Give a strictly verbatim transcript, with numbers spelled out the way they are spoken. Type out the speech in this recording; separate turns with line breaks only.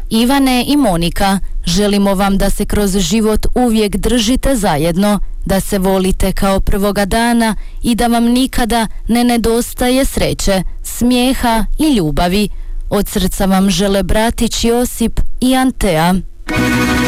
Ivane i Monika, želimo vam da se kroz život uvijek držite zajedno, da se volite kao prvoga dana i da vam nikada ne nedostaje sreće, smijeha i ljubavi. Od srca vam žele bratić Josip i Antea.